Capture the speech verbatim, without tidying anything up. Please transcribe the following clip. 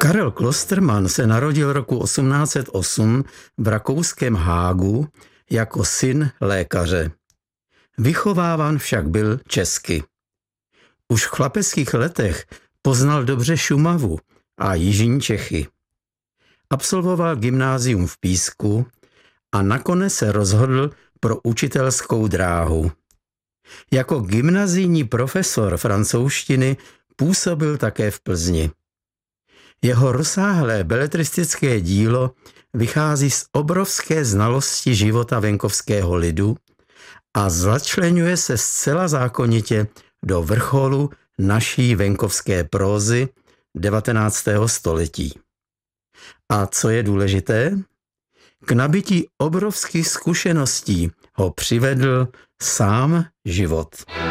Karel Klostermann se narodil roku osmnáct set osm v rakouském Hágu jako syn lékaře. Vychováván však byl česky. Už v chlapeckých letech poznal dobře Šumavu a jižní Čechy. Absolvoval gymnázium v Písku a nakonec se rozhodl pro učitelskou dráhu. Jako gymnazijní profesor francouzštiny působil také v Plzni. Jeho rozsáhlé beletristické dílo vychází z obrovské znalosti života venkovského lidu a začleňuje se zcela zákonitě do vrcholu naší venkovské prózy devatenáctého století. A co je důležité? K nabití obrovských zkušeností ho přivedl sám život.